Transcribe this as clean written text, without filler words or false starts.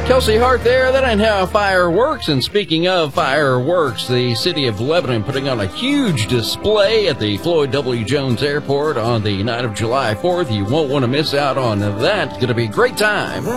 Kelsey Hart there. That ain't how fireworks. And speaking of fireworks, the city of Lebanon putting on a huge display at the Floyd W. Jones Airport on the night of July 4th. You won't want to miss out on that. It's going to be a great time.